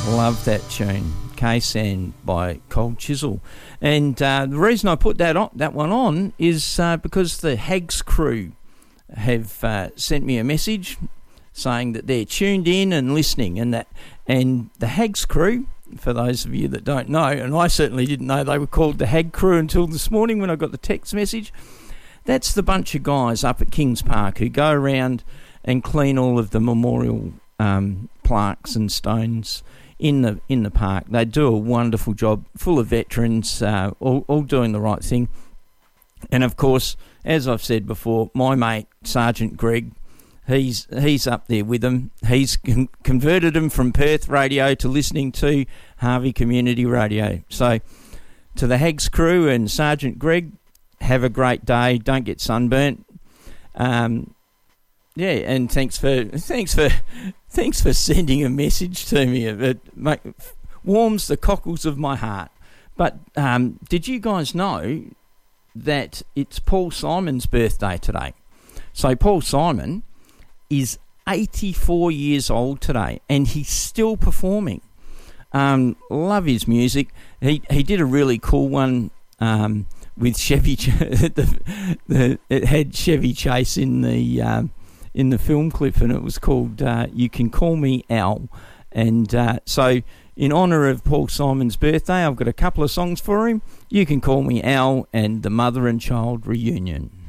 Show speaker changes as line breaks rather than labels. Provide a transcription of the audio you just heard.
Love that tune, K-San by Cold Chisel. And the reason I put that one on is because the Hags crew have sent me a message saying that they're tuned in and listening, and the Hags crew, for those of you that don't know, and I certainly didn't know they were called the Hag crew until this morning when I got the text message, that's the bunch of guys up at Kings Park who go around and clean all of the memorial plaques and stones in the park. They do a wonderful job, full of veterans, all doing the right thing. And of course, as I've said before, my mate Sergeant Greg, he's up there with them. He's converted them from Perth radio to listening to Harvey Community Radio. So to the Hags crew and Sergeant Greg, have a great day. Don't get sunburnt. Yeah, and thanks for sending a message to me. It warms the cockles of my heart. But did you guys know that it's Paul Simon's birthday today? So Paul Simon is 84 years old today, and he's still performing. Love his music. He did a really cool one with Chevy. It had Chevy Chase in the film clip, and it was called "You Can Call Me Al." And so, in honour of Paul Simon's birthday, I've got a couple of songs for him. "You Can Call Me Al" and "The Mother and Child Reunion."